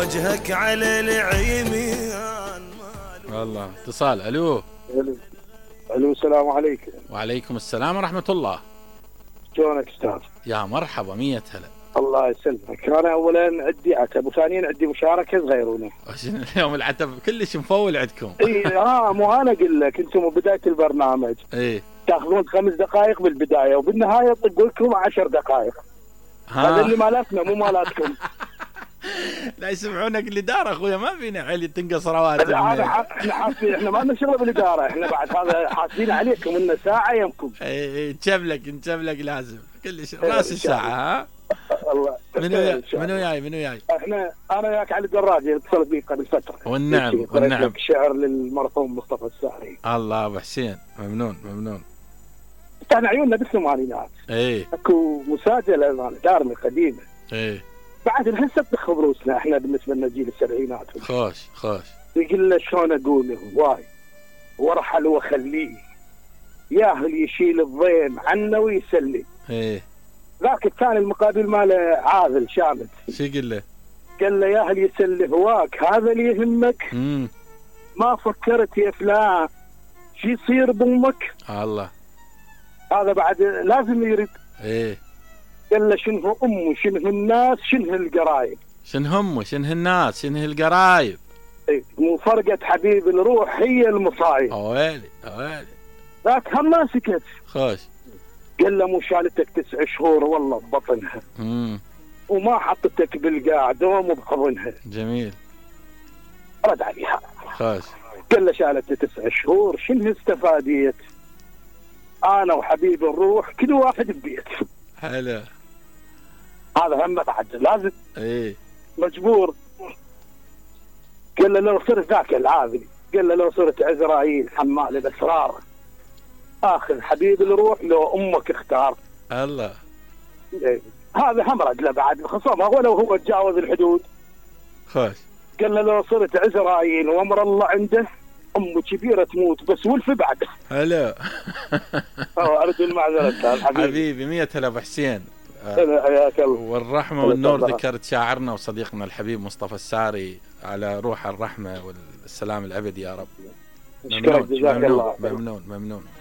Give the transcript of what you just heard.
وجهك على العيميان. والله اتصال. الو. الو السلام عليكم. وعليكم السلام ورحمة الله. شلونك استاذ؟ يا مرحبا، 100 هلا. الله يسلمك. انا اولا عندي عتب وثانيا عندي مشاركه صغيرونه. اليوم العتب كلش مفول عندكم. اي مو انا اقول لك، انتم بدايه البرنامج ايه تاخذون 5 دقائق بالبدايه وبالنهايه يطق لكم 10 دقائق. هذا اللي مالتنا مو مالتكم. لا يسمعونك الاداره اخويا، ما فينا علي تنقص رواتب. احنا حاسين، احنا ما لنا شغل بالاداره، احنا بعد هذا حاسين عليكم انه ساعه يمكم. اي نشبلك لازم كلش راس الساعه. ها الله. منو جاي؟ انا وياك علي الدراجي، اتصلت بي قبل فتره. والنعم. شعر للمرحوم مصطفى الساري. الله ابو حسين، ممنون. كان عيوننا بالثمانينات. ايه اكو مساجله دارنا قديمه. ايه بعد الحسه تدخل بروسنا احنا بالنسبه لنا جيل السبعينات. خوش يقول له شلون اقول هواي وارحل وخليه ياهل يشيل الضيم عنا ويسلي. ايه ذاك الثاني المقابل ماله عاذل شامت. شو يقول له؟ قال له ياهل يسلي هواك هذا اللي يهمك. ما فكرت يا فلان شو يصير بامك. الله هذا بعد لازم يرد. ايه قال له شنو امه شنو الناس شنو القرايب. شنو الناس شنو القرايب. ايه مو فرقة حبيب الروح هي المصايب. اويلي ذاك هم ما سكت. خوش. قال له مو شالتك 9 شهور والله ببطنها. وما حطتك بالقاع دوم بحضنها. جميل. رد عليها. خوش. قال له شالتك 9 شهور شنو استفاديت؟ انا وحبيب الروح كل واحد ببيت. حلو. هذا هم بعد لازم. ايه مجبور. قال له لو صرت ذاك العاذلي، قال له لو صرت عزرائيل حمال الاسرار اخذ حبيب الروح لو امك اختار. الله. إيه. هذا هم رد له بعد الخصومه ولو هو تجاوز الحدود. خوش. قال له لو صرت عزرائيل وامر الله عنده امه كبيره تموت بس ولف بعد. هلا. ارجو المعذره حبيبي 100 هلا ابو حسين. حياك الله. والرحمه والنور ذكرت شاعرنا وصديقنا الحبيب مصطفى الساري، على روح الرحمه والسلام الابدي يا رب. ممنون. ممنون.